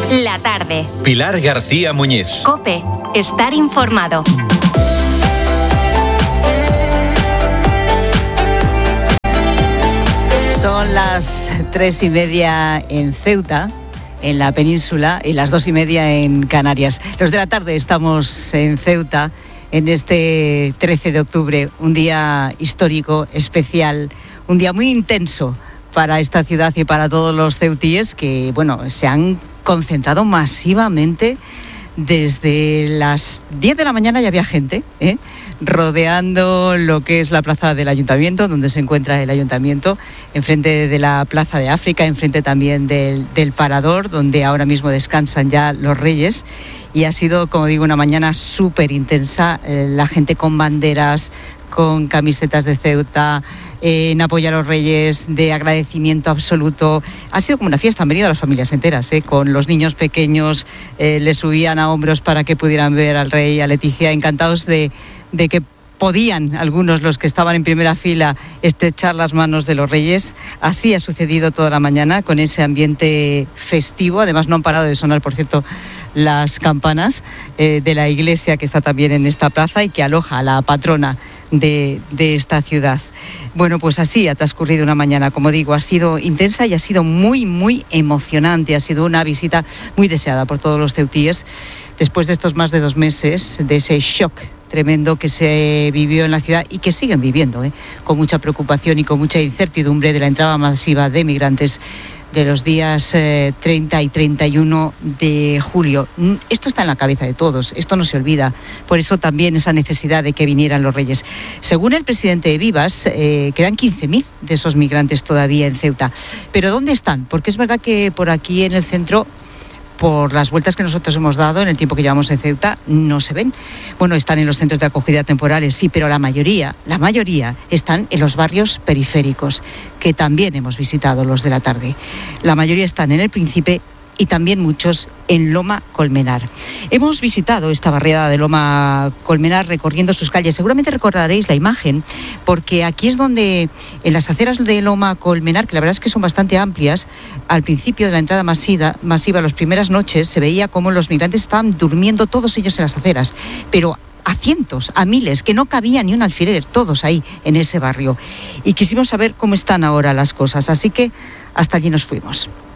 La tarde. Pilar García Muñiz. COPE. Estar informado. Son las 3:30 en Ceuta, en la península, y las 2:30 en Canarias. Los de la tarde estamos en Ceuta en este 13 de octubre, un día histórico, especial, un día muy intenso para esta ciudad y para todos los ceutíes que, se han concentrado masivamente. Desde las 10 de la mañana ya había gente rodeando lo que es la plaza del ayuntamiento, donde se encuentra el ayuntamiento, enfrente de la plaza de África, enfrente también del parador, donde ahora mismo descansan ya los reyes. Y ha sido, como digo, una mañana súper intensa, la gente con banderas, con camisetas de Ceuta, en apoyo a los reyes, de agradecimiento absoluto. Ha sido como una fiesta, han venido las familias enteras, con los niños pequeños, le subían a hombros para que pudieran ver al rey, a Leticia, encantados de que podían algunos, los que estaban en primera fila, estrechar las manos de los reyes. Así ha sucedido toda la mañana, con ese ambiente festivo. Además, no han parado de sonar, por cierto, las campanas de la iglesia que está también en esta plaza y que aloja a la patrona de esta ciudad. Bueno, pues así ha transcurrido una mañana, como digo, ha sido intensa y ha sido muy, muy emocionante. Ha sido una visita muy deseada por todos los ceutíes, después de estos más de 2 meses, de ese shock tremendo que se vivió en la ciudad y que siguen viviendo, con mucha preocupación y con mucha incertidumbre de la entrada masiva de migrantes de los días 30 y 31 de julio. Esto está en la cabeza de todos, esto no se olvida. Por eso también esa necesidad de que vinieran los reyes. Según el presidente de Vivas, quedan 15.000 de esos migrantes todavía en Ceuta. ¿Pero dónde están? Porque es verdad que por aquí en el centro, por las vueltas que nosotros hemos dado en el tiempo que llevamos en Ceuta, no se ven. Bueno, están en los centros de acogida temporales, sí, pero la mayoría están en los barrios periféricos, que también hemos visitado los de la tarde. La mayoría están en El Príncipe y también muchos en Loma Colmenar. Hemos visitado esta barriada de Loma Colmenar recorriendo sus calles. Seguramente recordaréis la imagen, porque aquí es donde, en las aceras de Loma Colmenar, que la verdad es que son bastante amplias, al principio de la entrada masiva, las primeras noches, se veía cómo los migrantes estaban durmiendo todos ellos en las aceras, pero a cientos, a miles, que no cabía ni un alfiler, todos ahí en ese barrio. Y quisimos saber cómo están ahora las cosas, así que hasta allí nos fuimos.